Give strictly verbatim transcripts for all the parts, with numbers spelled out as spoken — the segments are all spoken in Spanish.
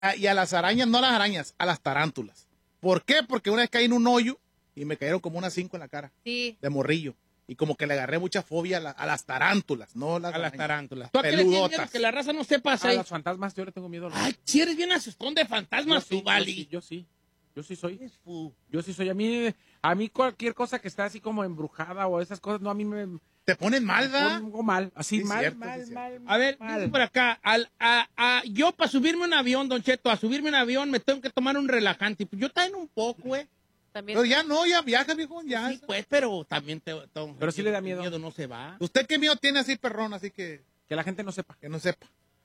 y a las arañas, no a las arañas, a las tarántulas. ¿Por qué? Porque una vez caí en un hoyo y me cayeron como unas cinco en la cara. Sí. De morrillo. Y como que le agarré mucha fobia a, la, a las tarántulas, no las A las arañas. tarántulas. ¿Tú a qué le tienes miedo? Peludotas. Que la raza no sepa A hacer. los fantasmas yo le tengo miedo. a los- Ay, si eres bien asustón de fantasmas, Yo tú, sí, Vali. Yo sí, yo sí, yo sí soy. Eres fu. Yo sí soy. A mí, a mí cualquier cosa que está así como embrujada o esas cosas, no, a mí me Te ponen mal, me ¿verdad? pongo mal. Así, Sí, mal, cierto, mal, sí, mal, A ver, mal. dice por acá, al, a, a, yo para subirme un avión, Don Cheto, a subirme un avión me tengo que tomar un relajante. Pues yo también un poco, güey. También. Pero ya no, ya viaja, viejo, ya. Sí, pues, pero también te... te- Pero sí le da el miedo. miedo no se va. ¿Usted qué miedo tiene así, perrón? Así que, Que la gente no sepa. que no sepa.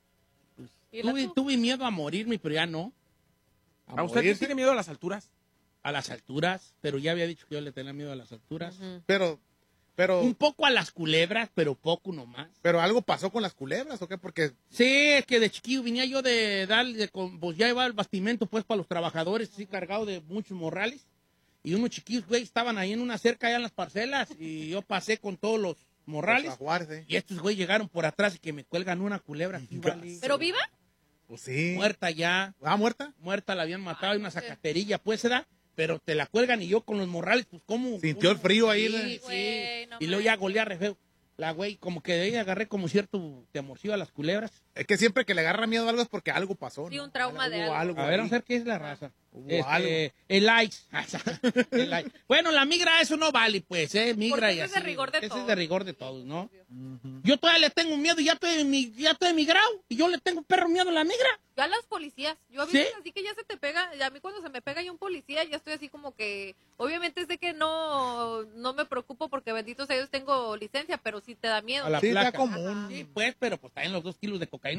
¿Y la Tuve, tú? tuve miedo a morirme, pero ya no. ¿A usted morirse. tiene miedo a las alturas? A las alturas, pero ya había dicho que yo le tenía miedo a las alturas. Ujú. Pero, pero, Un poco a las culebras, pero poco nomás. pero algo pasó con las culebras, ¿o qué? Porque, Sí, es que de chiquillo venía yo de darle, de, con- pues ya iba el bastimento pues para los trabajadores, así cargado de muchos morrales. Y unos chiquillos, güey, estaban ahí en una cerca allá en las parcelas y yo pasé con todos los morrales. Pues, a Juárez, ¿eh? Y estos güey llegaron por atrás y que me cuelgan una culebra aquí, vale. ¿Pero viva? Pues sí. Muerta ya, ¿Ah, muerta? muerta la habían matado, hay una no sé. zacaterilla, pues se da, pero te la cuelgan y yo con los morrales, pues cómo. Sintió cómo? el frío ahí, Sí, ¿no? sí. Güey, no Y luego ya manches. golea re feo. La güey, como que de ahí agarré como cierto temorcillo a las culebras. Es que siempre que le agarra miedo a algo es porque algo pasó, Sí, ¿no? un trauma de Hubo algo. A ver, ahí. vamos a ver qué es la raza. Hubo Este, algo. el ice. El ice. Bueno, la migra, eso no vale, pues, ¿eh? Migra Porque y ese es de así. rigor de Ese todos. es de rigor de todos, ¿no? Yo todavía le tengo miedo, ya estoy, mi- ya estoy emigrado. Y yo le tengo perro miedo a la migra. Yo a los policías, yo a ¿Sí? veces así que ya se te pega, y a mí cuando se me pega ya un policía, ya estoy así como que, obviamente es de que no, no me preocupo porque bendito sea Dios tengo licencia, pero sí te da miedo. A la Sí, está placa. común. Sí, pues, pero pues también los dos kilos de cocaína.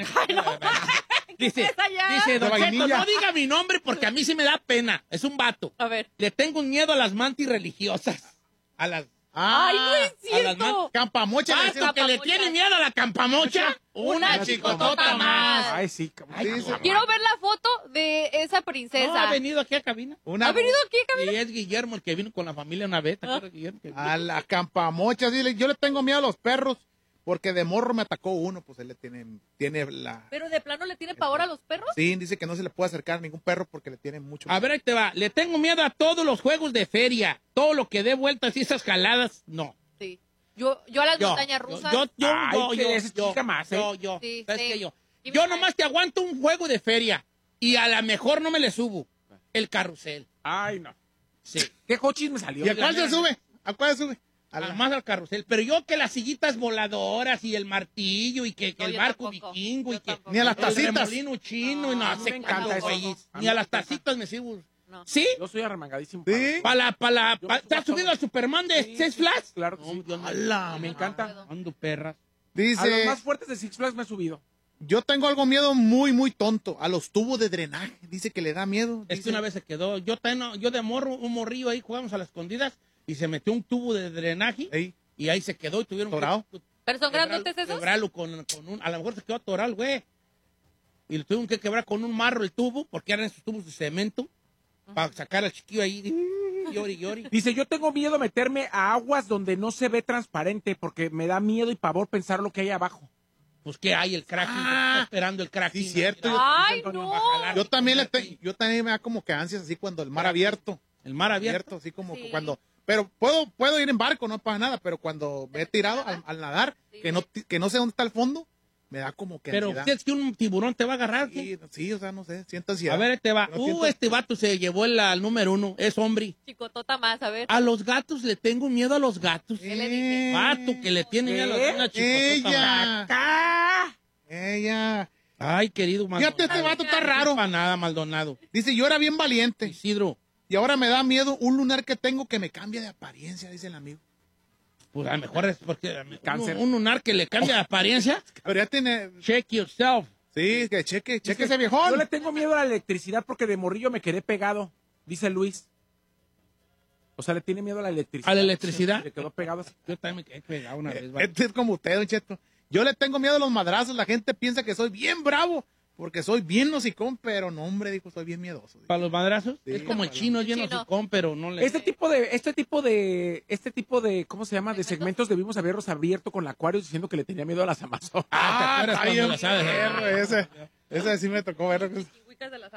dice, es allá? dice, Don De Cheto, vainilla. no diga mi nombre porque a mí sí me da pena. Es un vato. A ver. Le tengo un miedo a las mantis religiosas. A las... Ah, Ay, no es a las man- cierto. Campamocha. le Vato decimos. que le tiene miedo a la campamocha. Una Una chicotota chicotota más. más. Ay, sí. cabrón. Ay, Sí, sí. cabrón. Quiero ver la foto de esa No, princesa. ha venido aquí a cabina. Una, ¿Ha venido aquí, Camila? Y es Guillermo el que vino con la familia una vez. ¿Te acuerdas, Guillermo? Que- a la campamocha. Dile, yo le tengo miedo a los perros porque de morro me atacó uno, pues él le tiene, tiene la... Pero de plano le tiene pavor a los perros. Sí, dice que no se le puede acercar a ningún perro porque le tiene mucho A ver, ahí te va. Le tengo miedo a todos los juegos de feria. Todo lo que dé vueltas y esas jaladas, no. Sí. Yo, yo a las Yo, montañas yo, rusas. yo, yo, Ay, yo, que yo, esa yo, chica más, ¿eh? yo, yo. Sí, ¿Sabes sí. qué? Yo, Y yo mira, nomás te aguanto un juego de feria y a lo mejor no me le subo. El carrusel. Ay, no. Sí. ¿Qué cochis me salió? ¿Y a cuál se sube? ¿A cuál se sube? A la- Además al carrusel. Pero yo que las sillitas voladoras y el martillo y que, que No, el yo barco tampoco. vikingo y Yo que tampoco. Ni a las el tacitas. remolino chino y no, No, sé me cuántos encanta eso, güeyes. no. A Ni a mí las me encanta. tacitas me sigo. No. ¿Sí? Yo soy arremangadísimo. Sí. Para, para, Yo para, me ¿te has subo a subido todo. al Superman de Sí, Six sí, Flags? claro que sí. No, yo no. ¡Hala! Me encanta. Ando perras. A los Dice, más fuertes de Six Flags me he subido. yo tengo algo miedo muy, muy tonto. A los tubos de drenaje. Dice que le da miedo. Es que Dice- una vez se quedó, yo, también, no- yo de morro, un morrillo ahí jugamos a las escondidas y se metió un tubo de drenaje Ey, y ahí se quedó y tuvieron ¿Atorado? que ¿Pero son quebrarlo- grandotes esos? quebrarlo con, con un, a lo mejor se quedó atorado, güey. Y lo tuvieron que quebrar con un marro el tubo, porque eran esos tubos de cemento, para sacar al chiquillo ahí, y llori, llori. Dice, yo tengo miedo a meterme a aguas donde no se ve transparente porque me da miedo y pavor pensar lo que hay abajo. Pues que hay el cracking, Ah, está esperando el cracking. sí, cierto. Mira, Ay, Antonio, no. va a jalar. Yo también le te- yo también me da como que ansias así cuando el mar abierto. El mar abierto. Abierto, así como Sí. cuando... Pero puedo, puedo ir en barco, no pasa nada, pero cuando me he tirado al, al nadar, Sí. que no, ti- que no sé dónde está el fondo, me da como que Pero ansiedad. ¿qué es que un tiburón te va a agarrar? ¿qué? Sí, sí, o sea, no sé, siento ansiedad. A ver, este va. No Uh, siento- este vato se llevó el, al número uno. Es hombre. Chicotota más, a ver. A los gatos le tengo miedo a los gatos. ¿Qué le dije? Vato que le tiene miedo a ¿Qué? una chicotota. Ella. ¡Ah! Ella. Ay, querido Maldonado. Fíjate, este vato está raro. No para nada, Maldonado. Dice, yo era bien valiente. Isidro, Y ahora me da miedo un lunar que tengo que me cambia de apariencia, dice el amigo. pues a lo mejor es porque Cáncer. Un, un lunar que le cambia de apariencia. Pero ya tiene... Check yourself. Sí, que cheque, cheque Dice, ese viejón. Yo le tengo miedo a la electricidad porque de morrillo me quedé pegado, dice Luis. O sea, le tiene miedo a la electricidad. ¿A la electricidad? Sí, le quedó pegado así. Yo también me quedé pegado una vez. vato. Este es como usted, don Cheto. Yo le tengo miedo a los madrazos. La gente piensa que soy bien bravo porque soy bien hocicón, pero no, hombre, dijo, soy bien miedoso. ¿Para los madrazos? Sí, es como el para chino, es bien Chino. hocicón, pero no le... Este tipo de, este tipo de, este tipo de, ¿cómo se llama? De segmentos debimos haberlos abierto con la Aquarius diciendo que le tenía miedo a las Amazonas. Ah, ¿te acuerdas está cuando bien las sabes? perro ese. Ese sí me tocó ver. ubicas de las